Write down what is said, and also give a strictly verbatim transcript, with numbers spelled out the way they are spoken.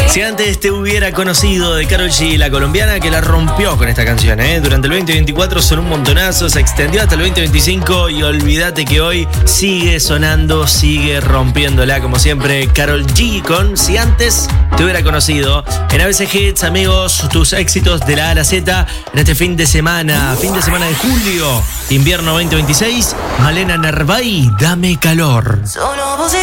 Si antes te hubiera conocido de Karol G, la colombiana que la rompió con esta canción, ¿eh? Durante el veinte veinticuatro sonó un montonazo, se extendió hasta el veinte veinticinco y olvídate que hoy sigue sonando, sigue rompiéndola como siempre. Karol G con Si antes te hubiera conocido. En A B C Hits, amigos, tus éxitos de la A a la Z en este fin de semana, fin de semana de julio, invierno veinte veintiséis. Malena Narváez, Dame calor. Solo vos